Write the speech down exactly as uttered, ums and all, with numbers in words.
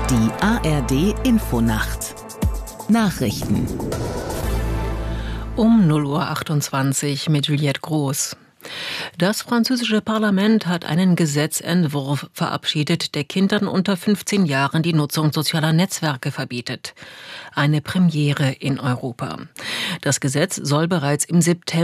Die A R D-Infonacht Nachrichten um null Uhr achtundzwanzig mit Juliette Groß. Das französische Parlament hat einen Gesetzentwurf verabschiedet, der Kindern unter fünfzehn Jahren die Nutzung sozialer Netzwerke verbietet. Eine Premiere in Europa. Das Gesetz soll bereits im September